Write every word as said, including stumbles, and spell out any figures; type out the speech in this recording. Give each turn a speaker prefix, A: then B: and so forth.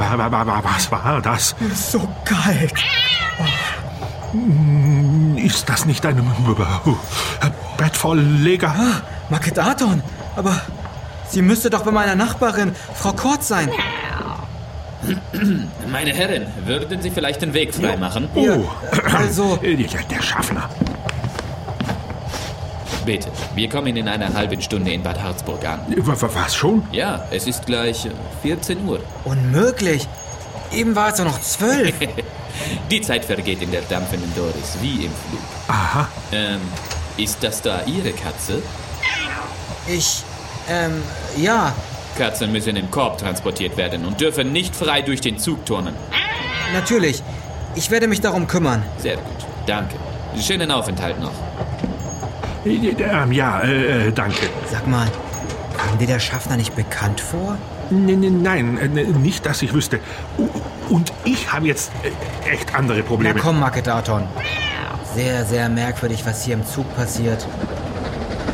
A: Was war das?
B: So kalt.
A: Ist das nicht ein Bettvorleger?
B: Ah, Makedaton, aber sie müsste doch bei meiner Nachbarin, Frau Kort, sein.
C: Meine Herren, würden Sie vielleicht den Weg freimachen?
A: Oh,
B: also...
A: Der Schaffner.
C: Bitte, wir kommen in einer halben Stunde in Bad Harzburg an.
A: Was schon?
C: Ja, es ist gleich vierzehn Uhr.
B: Unmöglich. Eben war es doch noch zwölf.
C: Die Zeit vergeht in der dampfenden Doris, wie im Flug.
A: Aha.
C: Ähm, ist das da Ihre Katze?
B: Ich, ähm, ja.
C: Katzen müssen im Korb transportiert werden und dürfen nicht frei durch den Zug turnen.
B: Natürlich. Ich werde mich darum kümmern.
C: Sehr gut, danke. Schönen Aufenthalt noch.
A: Ähm, ja, äh, danke.
B: Sag mal, kam dir der Schaffner nicht bekannt vor?
A: N- Nein, äh, nicht, dass ich wüsste. Und ich habe jetzt äh, echt andere Probleme.
B: Na komm, Makedaton. Sehr, sehr merkwürdig, was hier im Zug passiert.